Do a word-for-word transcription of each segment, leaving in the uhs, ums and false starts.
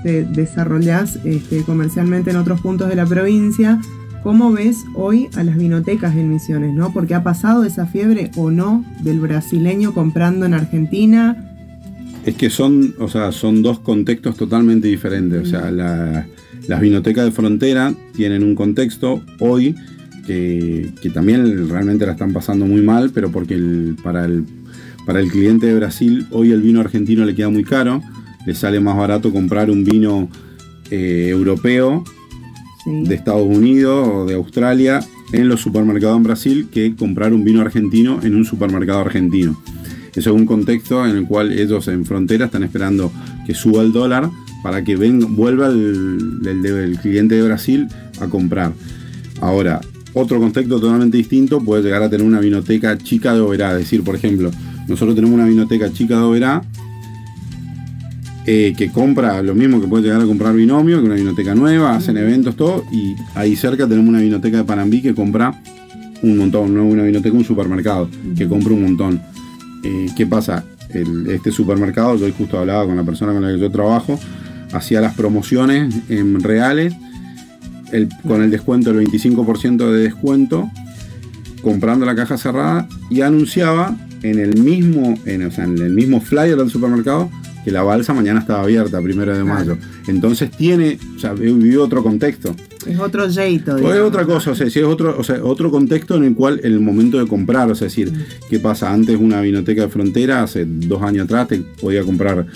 te desarrollás este, comercialmente en otros puntos de la provincia. ¿Cómo ves hoy a las vinotecas en Misiones, ¿no? Porque ha pasado esa fiebre o no del brasileño comprando en Argentina. Es que son, o sea, son dos contextos totalmente diferentes. O sea, la, las vinotecas de frontera tienen un contexto hoy que, que también realmente la están pasando muy mal, pero porque el, para, el, para el cliente de Brasil hoy el vino argentino le queda muy caro, le sale más barato comprar un vino eh, europeo sí. de Estados Unidos o de Australia en los supermercados en Brasil que comprar un vino argentino en un supermercado argentino. Eso es un contexto en el cual ellos en frontera están esperando que suba el dólar para que venga, vuelva el, el, el cliente de Brasil a comprar. Ahora, otro contexto totalmente distinto puede llegar a tener una vinoteca chica de Oberá. Es decir, por ejemplo, nosotros tenemos una vinoteca chica de Oberá eh, que compra lo mismo que puede llegar a comprar Binomio, que una vinoteca nueva, hacen eventos, todo, y ahí cerca tenemos una vinoteca de Panambí que compra un montón, no una vinoteca, un supermercado, que compra un montón. Eh, ¿Qué pasa? El, este supermercado, yo hoy justo hablaba con la persona con la que yo trabajo, hacía las promociones en reales, el, con el descuento del veinticinco por ciento de descuento, comprando la caja cerrada, y anunciaba en el mismo, en, o sea, en el mismo flyer del supermercado que la balsa mañana estaba abierta, primero de mayo. Entonces tiene, o sea, vivió otro contexto. Es otro jeito. O es otra cosa, o sea, si es otro, o sea, otro contexto en el cual el momento de comprar, o sea, es decir, mm. ¿qué pasa? Antes una vinoteca de frontera, hace dos años atrás, te podía comprar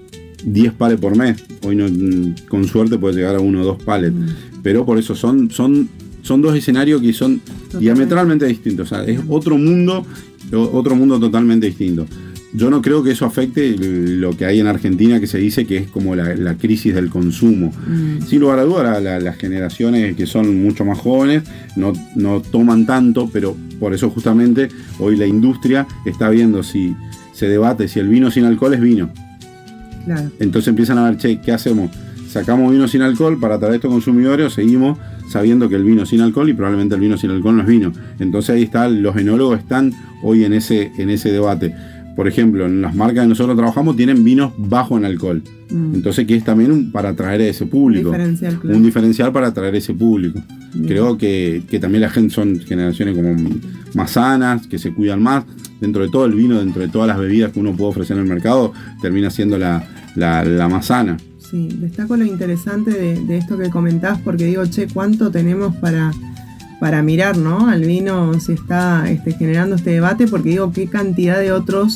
diez palets por mes. Hoy no, con suerte puede llegar a uno o dos palets. Mm. Pero por eso son, son, son dos escenarios que son totalmente diametralmente distintos. O sea, es otro mundo, otro mundo totalmente distinto. Yo no creo que eso afecte lo que hay en Argentina, que se dice que es como la, la crisis del consumo. Mm. Sin lugar a dudas, la, la, las generaciones que son mucho más jóvenes no, no toman tanto, pero por eso justamente hoy la industria está viendo si se debate si el vino sin alcohol es vino. Claro. Entonces empiezan a ver, che, ¿qué hacemos? ¿Sacamos vino sin alcohol para atraer a estos consumidores o seguimos sabiendo que el vino sin alcohol y probablemente el vino sin alcohol no es vino? Entonces ahí está, los enólogos están hoy en ese, en ese debate. Por ejemplo, en las marcas que nosotros trabajamos tienen vinos bajo en alcohol. Mm. Entonces, que es también un, para atraer a ese público. Diferencial, claro. Un diferencial para atraer a ese público. Mm. Creo que, que también la gente son generaciones como más sanas, que se cuidan más. Dentro de todo el vino, dentro de todas las bebidas que uno puede ofrecer en el mercado, termina siendo la, la, la más sana. Sí, destaco lo interesante de, de esto que comentás, porque digo, che, ¿cuánto tenemos para... para mirar, ¿no? Al vino se está este, generando este debate, porque digo, qué cantidad de otros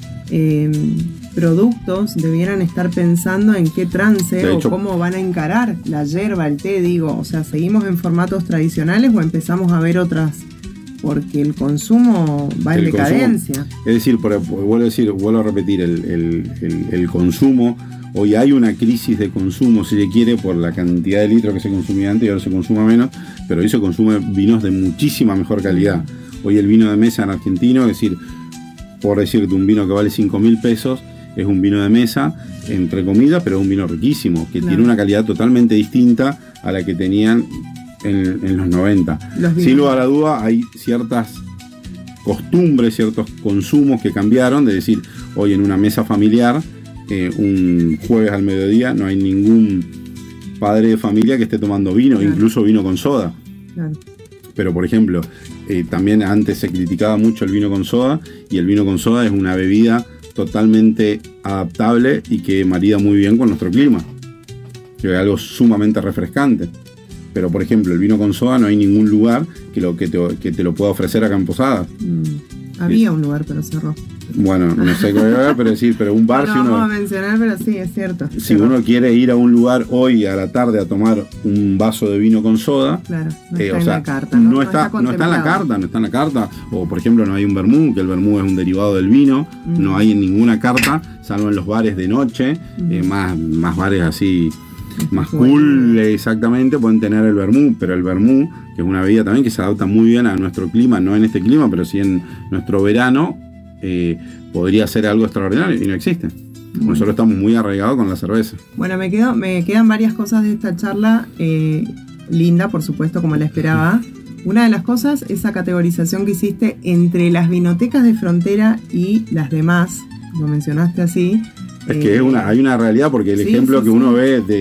eh, productos debieran estar pensando en qué trance de hecho, o cómo van a encarar la yerba, el té, digo, o sea, ¿seguimos en formatos tradicionales o empezamos a ver otras? Porque el consumo va en decadencia. Consumo, es decir, por, vuelvo a decir, vuelvo a repetir, el, el, el, el consumo, hoy hay una crisis de consumo, si se quiere, por la cantidad de litros que se consumía antes y ahora se consuma menos, pero hoy se consume vinos de muchísima mejor calidad. Hoy el vino de mesa en argentino, es decir, por decirte, un vino que vale cinco mil pesos, es un vino de mesa, entre comillas, pero es un vino riquísimo, que claro. tiene una calidad totalmente distinta a la que tenían en, en los noventa. Los Sin lugar a duda, hay ciertas costumbres, ciertos consumos que cambiaron, de decir, hoy en una mesa familiar, Eh, un jueves al mediodía no hay ningún padre de familia que esté tomando vino, claro. incluso vino con soda. Claro. Pero por ejemplo, eh, también antes se criticaba mucho el vino con soda, y el vino con soda es una bebida totalmente adaptable y que marida muy bien con nuestro clima, que es algo sumamente refrescante. Pero por ejemplo, el vino con soda no hay ningún lugar que, lo, que, te, que te lo pueda ofrecer acá en Posadas. Mm, había un lugar, pero cerró. Bueno, no sé cuál era, pero decir, pero un bar, no si uno, vamos a mencionar, pero sí, es cierto. Si cerró. Uno quiere ir a un lugar hoy a la tarde a tomar un vaso de vino con soda, claro, no eh, está o en sea, la carta, ¿no? No, no, está, está no está en la carta, no está en la carta. O por ejemplo, no hay un vermú, que el vermú es un derivado del vino, mm. no hay en ninguna carta, salvo en los bares de noche, mm. eh, más, más bares así, más cool, exactamente, pueden tener el vermú, pero el vermú, que es una bebida también que se adapta muy bien a nuestro clima, no en este clima, pero sí en nuestro verano, eh, podría ser algo extraordinario y no existe. Bueno. Nosotros estamos muy arraigados con la cerveza. Bueno, me, quedo, me quedan varias cosas de esta charla, eh, linda, por supuesto, como la esperaba. Una de las cosas, esa categorización que hiciste entre las vinotecas de frontera y las demás, lo mencionaste así. Es que eh, es una, hay una realidad, porque el sí, ejemplo sí, que uno sí. ve de